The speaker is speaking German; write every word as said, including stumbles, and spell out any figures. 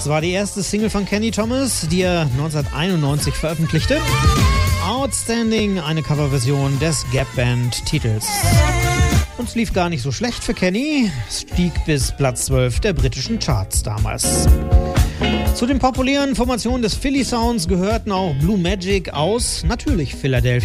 Nachts war die erste Single von Kenny Thomas, die er neunzehnhunderteinundneunzig veröffentlichte. Outstanding, eine Coverversion des Gap-Band-Titels. Und es lief gar nicht so schlecht für Kenny, es stieg bis Platz zwölf der britischen Charts damals. Zu den populären Formationen des Philly Sounds gehörten auch Blue Magic aus, natürlich Philadelphia.